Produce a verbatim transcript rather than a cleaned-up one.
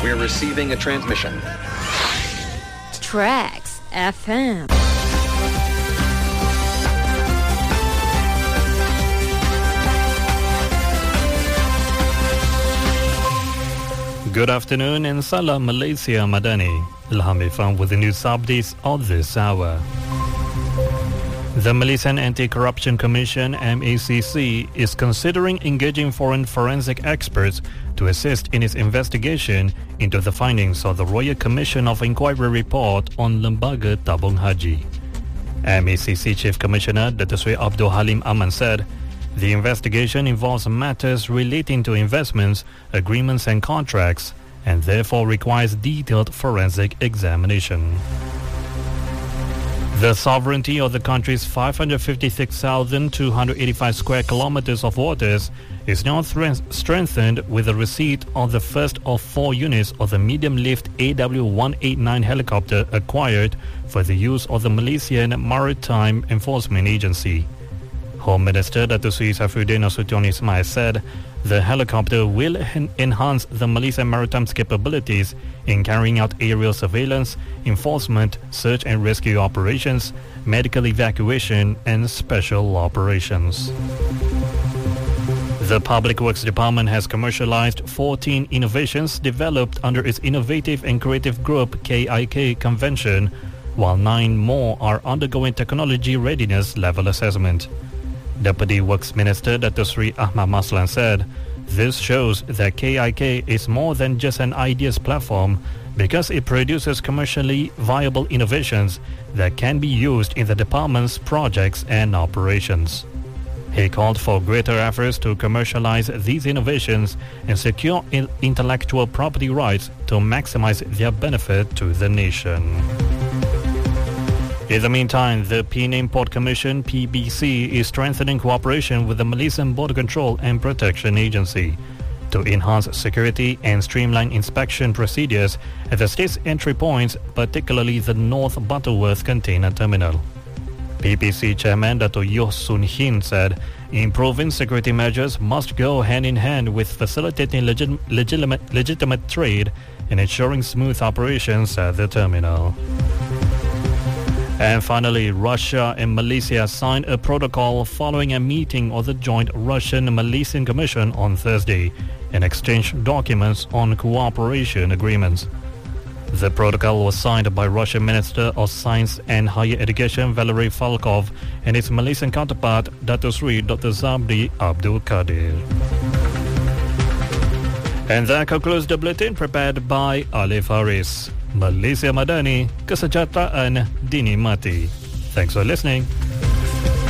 We're receiving a transmission. Tracks F M. Good afternoon and Salam Malaysia Madani. Ilham Ifan with the news updates of this hour. The Malaysian Anti-Corruption Commission M A C C is considering engaging foreign forensic experts to assist in its investigation into the findings of the Royal Commission of Inquiry report on Lembaga Tabung Haji. M A C C Chief Commissioner Dato' Sri Abdul Halim Aman said the investigation involves matters relating to investments, agreements and contracts, and therefore requires detailed forensic examination. The sovereignty of the country's five hundred fifty-six thousand two hundred eighty-five square kilometers of waters is now thre- strengthened with the receipt of the first of four units of the medium-lift A W one eighty-nine helicopter acquired for the use of the Malaysian Maritime Enforcement Agency. Home Minister Dato' Sri Saifuddin Nasution Ismail said the helicopter will en- enhance the Malaysian Maritime's capabilities in carrying out aerial surveillance, enforcement, search and rescue operations, medical evacuation and special operations. The Public Works Department has commercialized fourteen innovations developed under its Innovative and Creative Group K I K convention, while nine more are undergoing technology readiness level assessment. Deputy Works Minister Dato' Sri Ahmad Maslan said, this shows that K I K is more than just an ideas platform because it produces commercially viable innovations that can be used in the department's projects and operations. He called for greater efforts to commercialize these innovations and secure in- intellectual property rights to maximize their benefit to the nation. In the meantime, the Penang Port Commission P B C is strengthening cooperation with the Malaysian Border Control and Protection Agency to enhance security and streamline inspection procedures at the state's entry points, particularly the North Butterworth Container Terminal. P B C Chairman Dato' Yoh Soon Hin said improving security measures must go hand in hand with facilitating legit- legitimate, legitimate trade and ensuring smooth operations at the terminal. And finally, Russia and Malaysia signed a protocol following a meeting of the Joint Russian-Malaysian Commission on Thursday and exchanged documents on cooperation agreements. The protocol was signed by Russian Minister of Science and Higher Education Valery Falkov and its Malaysian counterpart Dato' Sri Doctor Zabdi Abdul Kadir. And that concludes the bulletin prepared by Alif Haris. Malaysia Madani, kesejahteraan dinikmati. Thanks for listening.